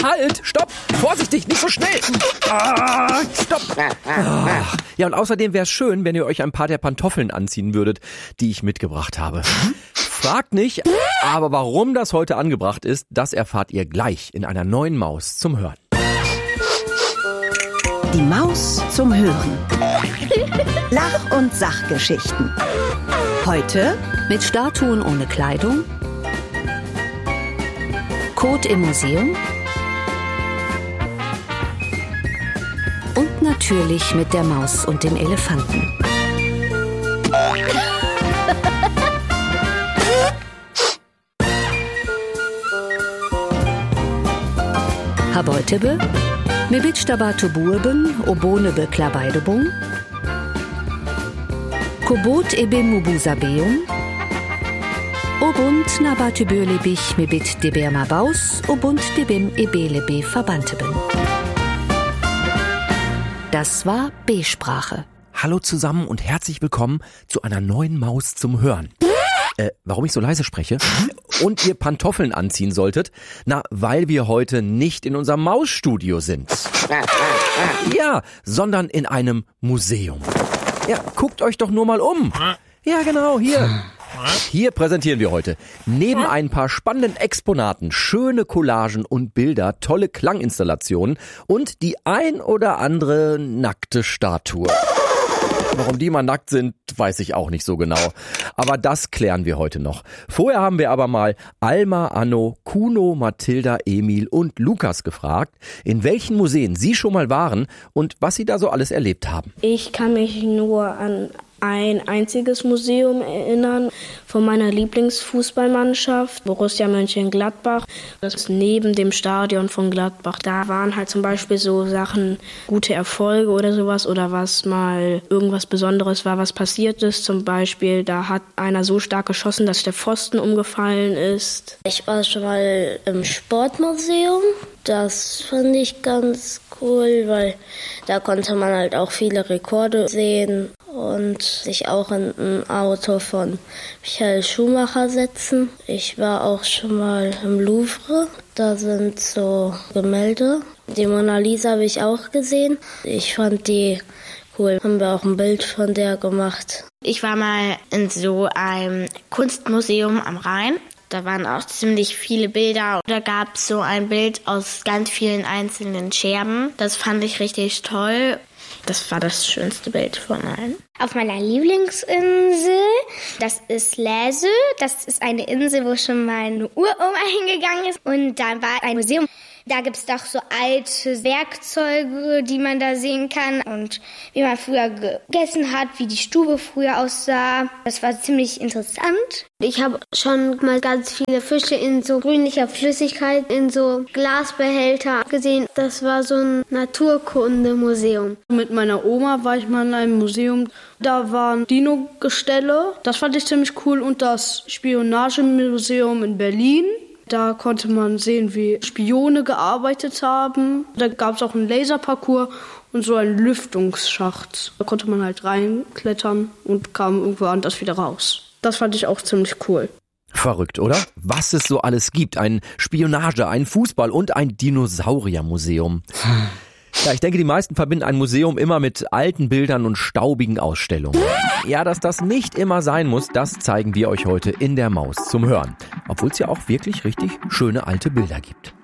Halt, stopp, vorsichtig, nicht so schnell. Stopp. Ja, und außerdem wäre es schön, wenn ihr euch ein paar der Pantoffeln anziehen würdet, die ich mitgebracht habe. Fragt nicht, aber warum das heute angebracht ist, das erfahrt ihr gleich in einer neuen Maus zum Hören. Die Maus zum Hören. Lach- und Sachgeschichten. Heute mit Statuen ohne Kleidung, Kot im Museum und natürlich mit der Maus und dem Elefanten. Habeutebe, mebitschtabatu burben, obonebe klabeidebung, kobot ebim mubusabeum, obunt nabatübölebich mebit deberma baus, obunt debim ebelebe verbanteben. Das war B-Sprache. Hallo zusammen und herzlich willkommen zu einer neuen Maus zum Hören. Warum ich so leise spreche? Und ihr Pantoffeln anziehen solltet? Na, weil wir heute nicht in unserem Mausstudio sind. Ja, sondern in einem Museum. Ja, guckt euch doch nur mal um. Ja, genau, hier. Hier präsentieren wir heute neben ein paar spannenden Exponaten schöne Collagen und Bilder, tolle Klanginstallationen und die ein oder andere nackte Statue. Warum die mal nackt sind, weiß ich auch nicht so genau. Aber das klären wir heute noch. Vorher haben wir aber mal Alma, Anno, Kuno, Mathilda, Emil und Lukas gefragt, in welchen Museen sie schon mal waren und was sie da so alles erlebt haben. Ich kann mich nur an ein einziges Museum erinnern von meiner Lieblingsfußballmannschaft, Borussia Mönchengladbach. Das ist neben dem Stadion von Gladbach. Da waren halt zum Beispiel so Sachen, gute Erfolge oder sowas oder was mal irgendwas Besonderes war, was passiert ist. Zum Beispiel, da hat einer so stark geschossen, dass der Pfosten umgefallen ist. Ich war schon mal im Sportmuseum. Das fand ich ganz cool, weil da konnte man halt auch viele Rekorde sehen und sich auch in ein Auto von Michael Schumacher setzen. Ich war auch schon mal im Louvre, da sind so Gemälde. Die Mona Lisa habe ich auch gesehen. Ich fand die cool, haben wir auch ein Bild von der gemacht. Ich war mal in so einem Kunstmuseum am Rhein. Da waren auch ziemlich viele Bilder. Da gab es so ein Bild aus ganz vielen einzelnen Scherben. Das fand ich richtig toll. Das war das schönste Bild von allen. Auf meiner Lieblingsinsel, das ist Läsö. Das ist eine Insel, wo schon mal eine Uroma hingegangen ist. Und da war ein Museum. Da gibt's doch so alte Werkzeuge, die man da sehen kann und wie man früher gegessen hat, wie die Stube früher aussah. Das war ziemlich interessant. Ich habe schon mal ganz viele Fische in so grünlicher Flüssigkeit in so Glasbehälter gesehen. Das war so ein Naturkundemuseum. Mit meiner Oma war ich mal in einem Museum. Da waren Dino-Gestelle. Das fand ich ziemlich cool. Und das Spionagemuseum in Berlin. Da konnte man sehen, wie Spione gearbeitet haben. Da gab es auch einen Laserparcours und so einen Lüftungsschacht. Da konnte man halt reinklettern und kam irgendwo anders wieder raus. Das fand ich auch ziemlich cool. Verrückt, oder? Was es so alles gibt. Ein Spionage, ein Fußball und ein Dinosauriermuseum. Ja, ich denke, die meisten verbinden ein Museum immer mit alten Bildern und staubigen Ausstellungen. Ja, dass das nicht immer sein muss, das zeigen wir euch heute in der Maus zum Hören. Obwohl es ja auch wirklich richtig schöne alte Bilder gibt.